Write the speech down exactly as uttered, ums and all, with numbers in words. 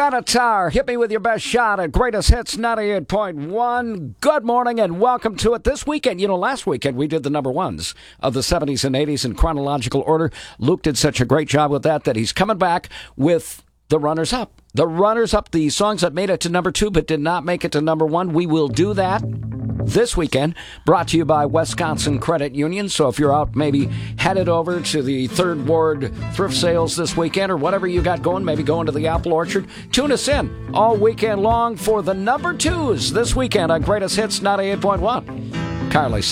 Benatar, hit me with your best shot at Greatest Hits ninety-eight point one. Good morning and welcome to it this weekend. You know, last weekend we did the number ones of the seventies and eighties in chronological order. Luke did such a great job with that that he's coming back with the runners-up. The runners-up, the songs that made it to number two but did not make it to number one. We will do that this weekend, brought to you by Wisconsin Credit Union. So if you're out, maybe headed over to the Third Ward thrift sales this weekend or whatever you got going, maybe going to the Apple Orchard, tune us in all weekend long for the number twos this weekend on Greatest Hits ninety-eight point one. Carly